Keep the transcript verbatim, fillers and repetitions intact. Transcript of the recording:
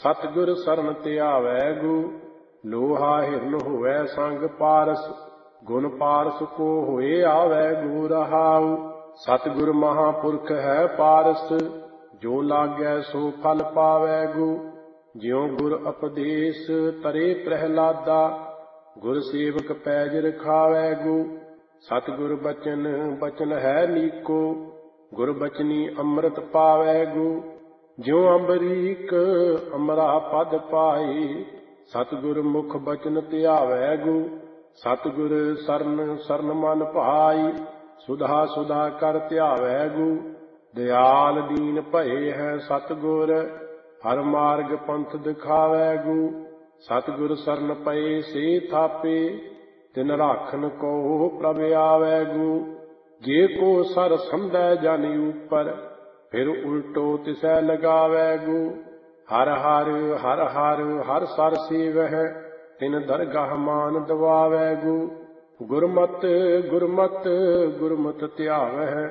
सतगुर सरन त्यावै गु। लोहा हिरन होवै संग पारस, गुण पारस को होए आवै गु रहाउ। सतगुर महापुरख है पारस, जो लागै सो फल पावै गु। ज्यों गुर उपदेश तरे प्रहलादा, गुर सेवक पैज रखावै गु। सतगुर बचन बचन है नीको, गुर बचनी अमृत पावै गु। ज्यों अम्बरीक अमरा पद पाई, सतगुर मुख बचन त्यावै गु। सतगुर सरन सरन मन भाई, सुधा सुधा कर त्यावै गु। दयाल दीन भये है सतगुर, हर मार्ग पंथ दिखावै गु। सतगुर सरन पए से थापे, तिन राखन को प्रभ आवै गु। जे को सर संधै जन ऊपर, फिर उल्टो तिसै लगावै गु। हर हर हर हर हर सर सेवह, तिन दरगाह मान दवावै गु। गुरमत गुरमत गुरमत त्यावै